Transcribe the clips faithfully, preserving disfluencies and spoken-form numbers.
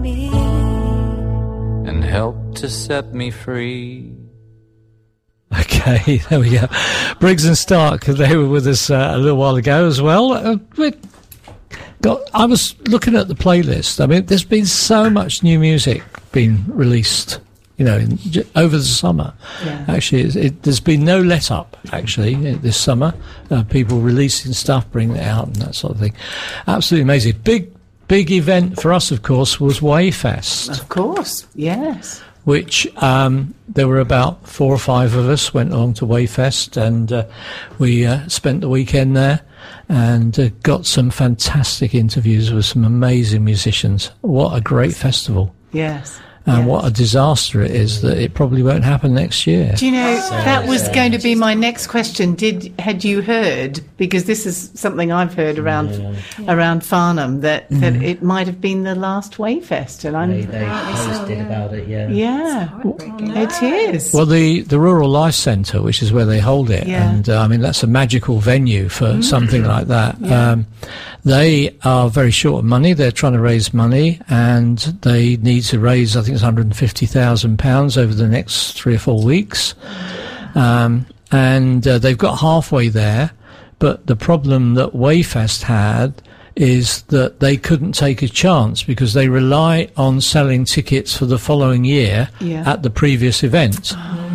and help to set me free. Okay, there we go. Briggs and Stark, they were with us uh, a little while ago as well. Uh, we got. I was looking at the playlist. I mean, there's been so much new music being released, you know, in, j- over the summer. Yeah. Actually, it, it, there's been no let up, actually, uh, this summer. Uh, people releasing stuff, bringing it out and that sort of thing. Absolutely amazing. Big, big event for us, of course, was Wayfest. Of course, yes. Which um, there were about four or five of us went along to Wayfest, and uh, we uh, spent the weekend there and uh, got some fantastic interviews with some amazing musicians. What a great festival. Yes. And yes. what a disaster it is that it probably won't happen next year. Do you know, that was going to be my next question. Did Had you heard, because this is something I've heard around Yeah. around Farnham, that, Mm. that it might have been the last Wayfest? And I'm, They, they posted yeah. about it, yeah. yeah, it is. Well, the, the Rural Life Centre, which is where they hold it, Yeah. and uh, I mean, that's a magical venue for Mm. something like that. Yeah. Um, they are very short of money. They're trying to raise money, and they need to raise, I think it's one hundred fifty thousand pounds over the next three or four weeks. Um, and uh, they've got halfway there, but the problem that Wayfest had is that they couldn't take a chance because they rely on selling tickets for the following year Yeah. at the previous event.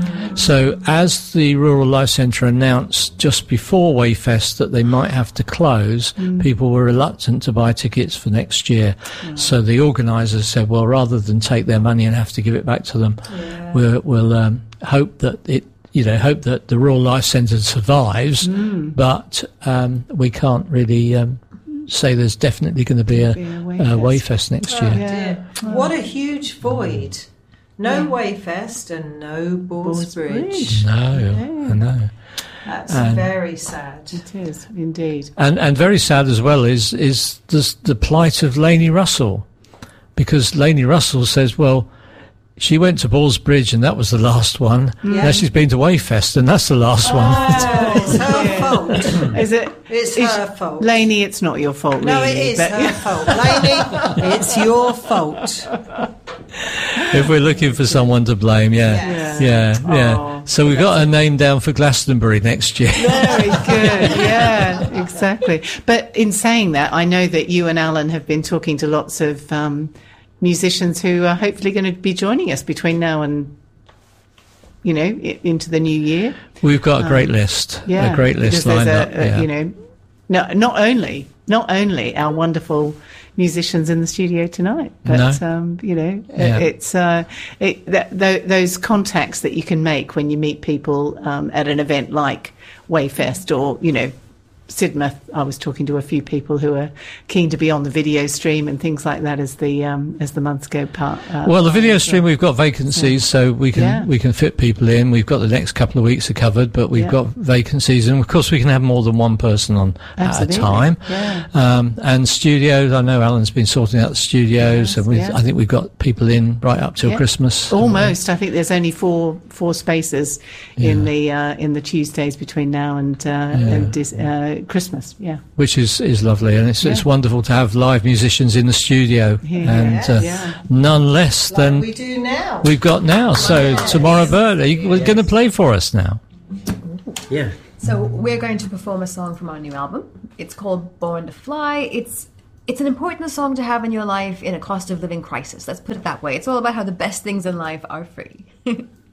So as the Rural Life Centre announced just before Wayfest that they might have to close, people were reluctant to buy tickets for next year. So the organisers said, well, rather than take their money and have to give it back to them, we'll, we'll um, hope that it, you know, hope that the Rural Life Centre survives, but um, we can't really um, say there's definitely going to be a, Be a a Wayfest. Wayfest next Oh year. dear. What a huge void. No Wayfest and no Balls Balls Bridge. Bridge. No, I know. That's And- very sad. It is, indeed. And and very sad as well is is the, the plight of Lainey Russell, because Lainey Russell says, well, she went to Balls Bridge and that was the last one. Yeah. Now she's been to Wayfest and that's the last one. Oh, it's her fault. Is it? It's is- her fault. Lainey, it's not your fault, No, really. it is but- her fault. Lainey, it's your fault. If we're looking for someone to blame, yeah, Yes. yeah, yeah. Oh, So we've got her name down for Glastonbury next year. Very good, yeah, exactly. But in saying that, I know that you and Alan have been talking to lots of um, musicians who are hopefully going to be joining us between now and, you know, i- into the new year. We've got a great list, Yeah, a great list because there's lined a, up. a- yeah. You know, no, not only not only our wonderful musicians in the studio tonight, but No. um, you know, Yeah. it's uh, it, that, th- those contacts that you can make when you meet people um, at an event like Wayfest or you know. Sidmouth, I was talking to a few people who are keen to be on the video stream and things like that as the um, as the months go part. Uh, Well, the by video as stream, well. we've got vacancies, so we can Yeah. we can fit people in. We've got the next couple of weeks are covered, but we've Yeah. got vacancies, and of course we can have more than one person on Absolutely. at a time. Yeah. Um, and studios, I know Alan's been sorting out the studios, Yes, and we've, yeah. I think we've got people in right up till Yeah. Christmas. Almost. I think there's only four four spaces in the uh, in the Tuesdays between now and uh, and dis- uh, Christmas. Yeah. Which is, is lovely, and it's it's Yeah. wonderful to have live musicians in the studio, Yeah. and uh, Yeah. none less Like than we do now. we've got now. So Tomorrow Bird, are you going to play for us now? Yeah. So we're going to perform a song from our new album. It's called Born to Fly. It's it's an important song to have in your life in a cost of living crisis. Let's put it that way. It's all about how the best things in life are free.